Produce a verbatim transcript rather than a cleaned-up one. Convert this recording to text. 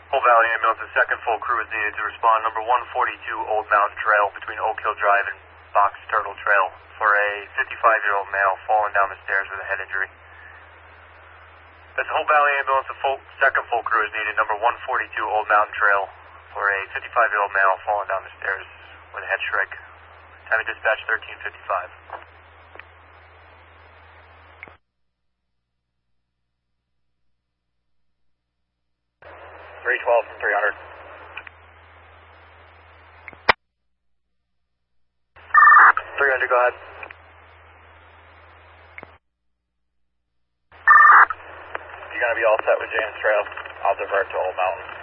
Whole Valley Ambulance, a second full crew is needed to respond. Number one forty-two Old Mountain Trail between Oak Hill Drive and Box Turtle Trail for a fifty-five-year-old male falling down the stairs with a head injury. That's Whole Valley Ambulance, a full, second full crew is needed. Number one forty-two Old Mountain Trail for a fifty-five-year-old male falling down the stairs with a head shrink. Time of dispatch thirteen fifty-five. three twelve from three hundred. three hundred, go ahead. You're going to be all set with James Trail. I'll divert to Old Mountain.